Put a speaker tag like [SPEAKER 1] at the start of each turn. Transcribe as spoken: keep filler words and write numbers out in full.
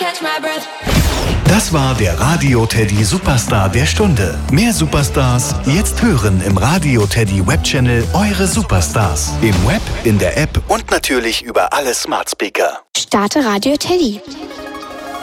[SPEAKER 1] catch my breath.
[SPEAKER 2] Das war der Radio Teddy Superstar der Stunde. Mehr Superstars jetzt hören im Radio Teddy Webchannel Eure Superstars. Im Web, in der App und natürlich über alle Smart Speaker.
[SPEAKER 3] Starte Radio Teddy.